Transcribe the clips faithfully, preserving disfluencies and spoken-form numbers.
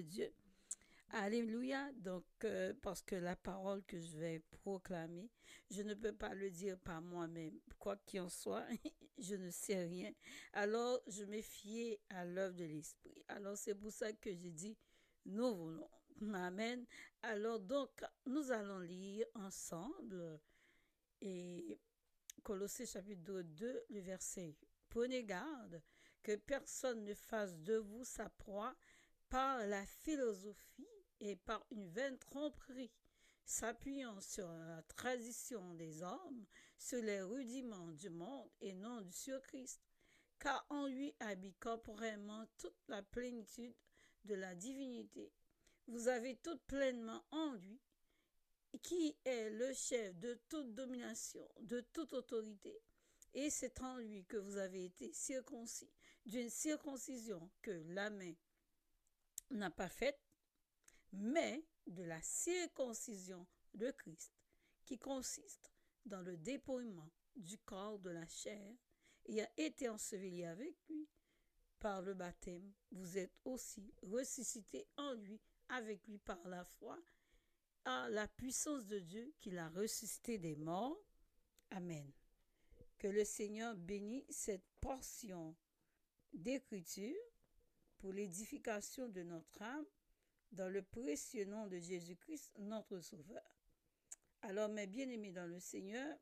Dieu. Alléluia. Donc, euh, parce que la parole que je vais proclamer, je ne peux pas le dire par moi-même. Quoi qu'il en soit, je ne sais rien. Alors, je me fiais à l'œuvre de l'Esprit. Alors, c'est pour ça que j'ai dit, nous voulons. Amen. Alors, donc, nous allons lire ensemble et Colossiens chapitre deux, le verset. Prenez garde que personne ne fasse de vous sa proie par la philosophie et par une vaine tromperie, s'appuyant sur la tradition des hommes, sur les rudiments du monde et non sur Christ, car en lui habite corporellement toute la plénitude de la divinité. Vous avez tout pleinement en lui, qui est le chef de toute domination, de toute autorité. Et c'est en lui que vous avez été circoncis, d'une circoncision que la main n'a pas faite, mais de la circoncision de Christ, qui consiste dans le dépouillement du corps de la chair, et a été enseveli avec lui par le baptême. Vous êtes aussi ressuscités en lui, avec lui par la foi, à la puissance de Dieu qui l'a ressuscité des morts. Amen. Que le Seigneur bénisse cette portion d'écriture pour l'édification de notre âme dans le précieux nom de Jésus-Christ, notre Sauveur. Alors, mes bien-aimés dans le Seigneur,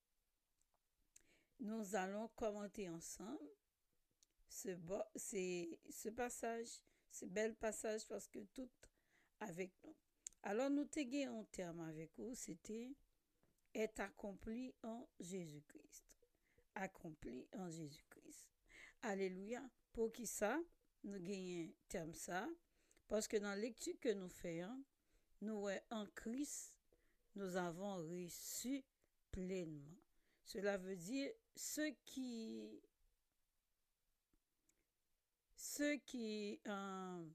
nous allons commenter ensemble ce, bo- ces- ce passage, ce bel passage, parce que tout avec nous. Alors, nous t'aiguons un terme avec vous, c'était « est accompli en Jésus-Christ ». Accompli en Jésus-Christ. Alléluia. Pour qui ça, nous gagnons terme ça, parce que dans la lecture que nous faisons, nous, en Christ, nous avons reçu pleinement. Cela veut dire ceux qui, ceux qui, euh,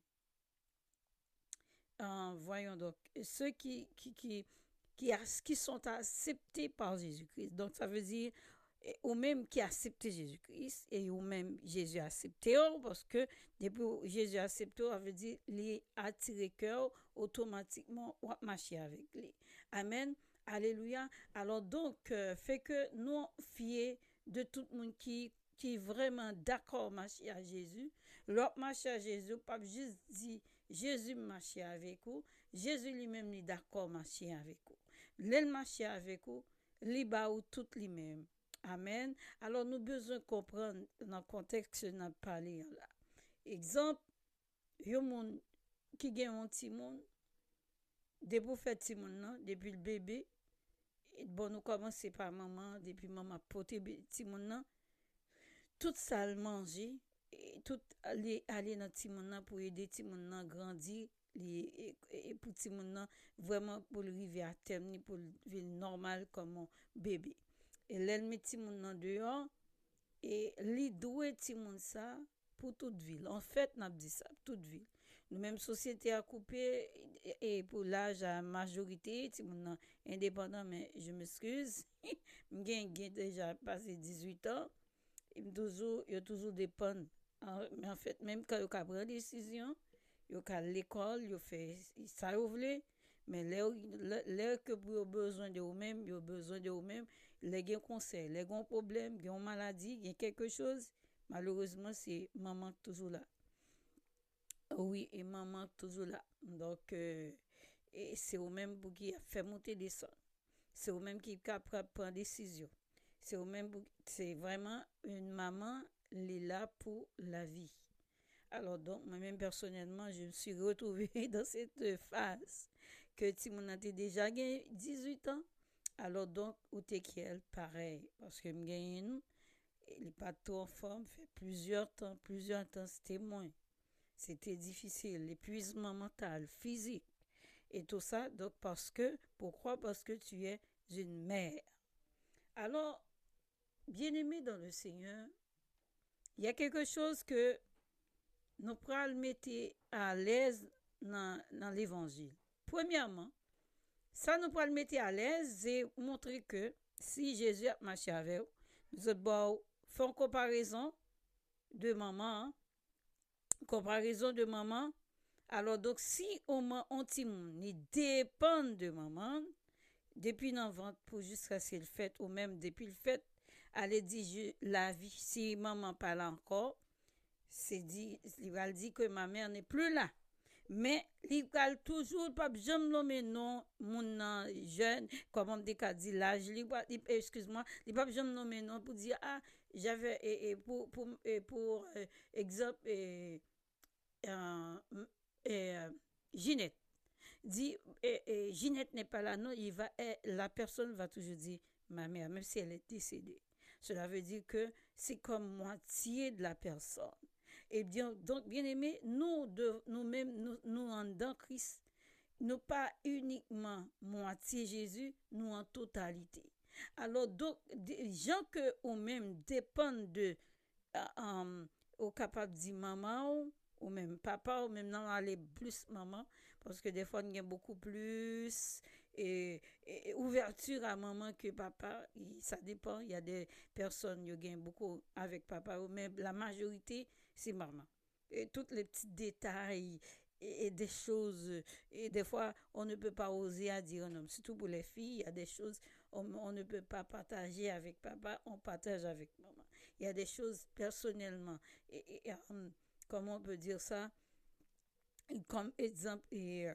euh, voyons donc, ceux qui, qui, qui, qui, qui sont acceptés par Jésus-Christ. Donc, ça veut dire ou même qui a accepté Jésus-Christ et ou même Jésus a accepté parce que depuis Jésus a accepté, ça veut dire les attirer cœur automatiquement ou marcher avec lui. Amen. Alléluia. Alors donc euh, fait que nous fier de tout le monde qui qui est vraiment d'accord marcher à Jésus. L'autre marcher à Jésus, pas juste dit Jésus marcher avec vous, Jésus lui-même est d'accord marcher avec vous. L'elle marcher avec vous, li ba ou tout lui-même. Amen. Alors, nous besoin comprendre dans le contexte que nous avons parlé là. Exemple, il y a monde qui gagne un petit monde, depuis fait petit monde, depuis le bébé, et bon, nous commençons par maman, depuis maman porter petit monde, tout ça le manger, et tout aller, aller dans petit monde pour aider petit monde à grandir, et, et pour petit monde vraiment pour le arriver à terme, pour le vivre normal comme un bébé. Et l'elle met ti moun nan dehors et li doué ti moun ça pour toute ville. En fait, n'a dit ça, toute ville. Nous même société a coupé et pour l'âge à majorité, ti moun nan indépendant mais je m'excuse. M'gen gen déjà passé dix-huit ans et toujours yo toujours dépend. Mais en fait, même quand yo ka prend décision, yo ka l'école, yo fait ça yo vle. Mais l'air que vous avez besoin de vous-même, vous avez besoin de vous-même, les gens conseils, les gens problèmes, les gens maladie, il y a quelque chose, malheureusement, c'est maman toujours là. Oui, et maman toujours là. Donc, euh, et c'est vous-même pour qui a fait monter des sons. C'est vous-même qui est capable de prendre des décisions. C'est vous-même, c'est vraiment une maman, elle est là pour la vie. Alors donc, moi-même personnellement, je me suis retrouvée dans cette phase que Timon a déjà dix-huit ans. Alors donc, où t'es qu'elle, pareil, parce que me il n'est pas trop en forme, fait plusieurs temps, plusieurs temps, c'était moins. C'était difficile, l'épuisement mental, physique et tout ça. Donc, parce que, pourquoi? Parce que tu es une mère. Alors, bien-aimé dans le Seigneur, il y a quelque chose que nous pourrons le mettre à l'aise dans, dans l'évangile. Premièrement, ça nous pourrons le mettre à l'aise et montrer que si Jésus a marché avec vous, nous autres, faisons une comparaison de maman, hein? Comparaison de maman Alors, donc, si au moins on ti moun, il dépend de maman, depuis nan ventre pour jusqu'à ce qu'il fait, ou même depuis le fait, elle dit je, la vie, si maman parle encore, c'est dit, il va dire que ma mère n'est plus là. Mais il va toujours pas jamais nommer non mon jeune comme on dit qu'a dit l'âge excuse-moi il va jamais nommer non pour dire ah j'avais et, et pour pour et pour euh, exemple et, euh, et, euh, Ginette dit et, et Ginette n'est pas là non il va et la personne va toujours dire ma mère même si elle est décédée cela veut dire que c'est comme moitié de la personne et bien donc bien aimé nous de nous-mêmes nous, nous en dans Christ nous pas uniquement moitié Jésus nous en totalité alors donc des gens que ou même dépendent de euh, um, ou capable de dire maman ou, ou même papa ou même non aller plus maman parce que des fois il y a beaucoup plus et, et, et ouverture à maman que papa il, ça dépend il y a des personnes qui gagnent beaucoup avec papa mais la majorité c'est maman et tous les petits détails et, et des choses et des fois on ne peut pas oser à dire un homme surtout pour les filles il y a des choses on, on ne peut pas partager avec papa on partage avec maman il y a des choses personnellement et, et um, comment on peut dire ça comme exemple et,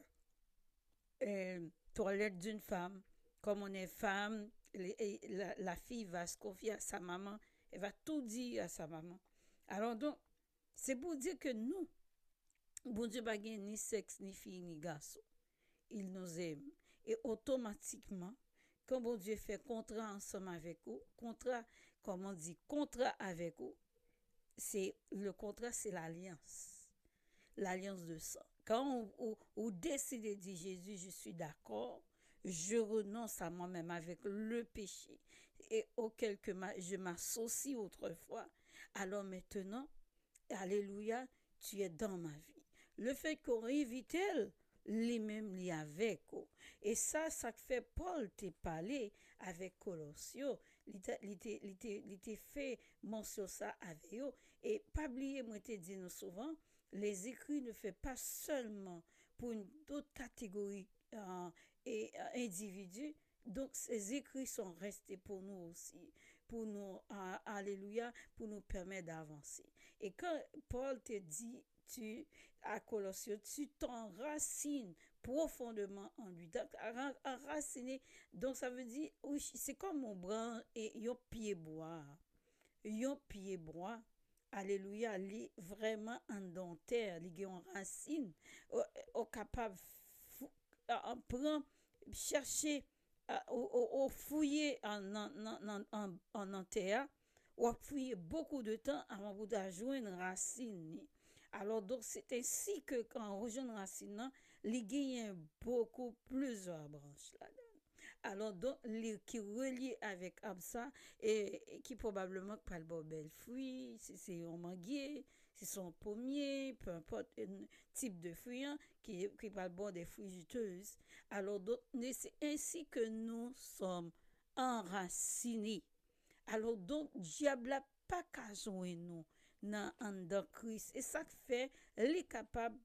et, toilette d'une femme comme on est femme les, et la, la fille va se confier à sa maman elle va tout dire à sa maman alors donc c'est pour dire que nous bon Dieu pas ni sexe ni fille ni garçon il nous aime et automatiquement quand bon Dieu fait contrat ensemble avec vous contrat comme on dit contrat avec vous c'est le contrat c'est l'alliance l'alliance de sang quand on, on, on décide de dire Jésus je suis d'accord je renonce à moi-même avec le péché et auquel que ma, je m'associe autrefois alors maintenant alléluia tu es dans ma vie le fait qu'on évite elle les mêmes li avec oh. Et ça ça fait Paul te parler avec Colossio il te fait mention ça avec eux et pas oublier moi te dit nous souvent les écrits ne fait pas seulement pour une autre catégorie euh, et euh, individu donc ces écrits sont restés pour nous aussi pour nous euh, alléluia pour nous permettre d'avancer et quand Paul te dit tu à Colossiens tu t'enracines profondément en lui donc enraciné donc ça veut dire oui c'est comme mon bras et un pied bois un pied bois alléluia li vraiment en dentaire li en racine au, au capable en prend chercher au fouiller en en en en en en terre ou fouiller beaucoup de temps avant de joindre une racine alors donc c'est ainsi que quand on rejoint une racine il gagne beaucoup plusieurs branches là alors donc les qui relié avec Absa et, et qui probablement pas le bel fruit si c'est un manguier si c'est un pommier peu importe un type de fruit hein, qui qui pas bon des fruits juteuses alors donc c'est ainsi que nous sommes enracinés alors donc diable a pas qu'à jouer nous dans en Christ et ça fait les capable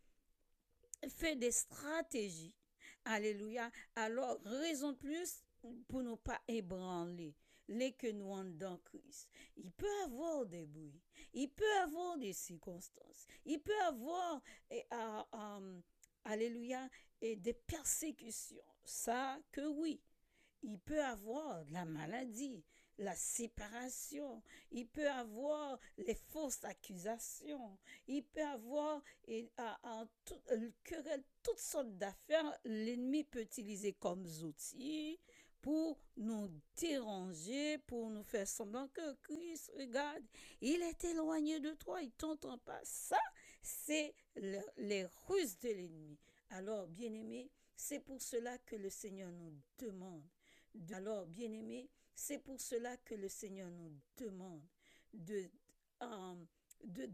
fait des stratégies alléluia alors raison de plus pour ne pas ébranler les que nous en dans Christ il peut avoir des bruits il peut avoir des circonstances il peut avoir et, uh, um, alléluia et des persécutions ça que oui il peut avoir la maladie, la séparation, il peut avoir les fausses accusations, il peut avoir et, à, à, tout, euh, querelle, toutes sortes d'affaires. L'ennemi peut utiliser comme outils pour nous déranger, pour nous faire semblant que Christ, regarde, il est éloigné de toi, il ne t'entend pas. Ça, c'est le, les ruses de l'ennemi. Alors, bien-aimés, c'est pour cela que le Seigneur nous demande alors, bien-aimés, c'est pour cela que le Seigneur nous demande de, um, de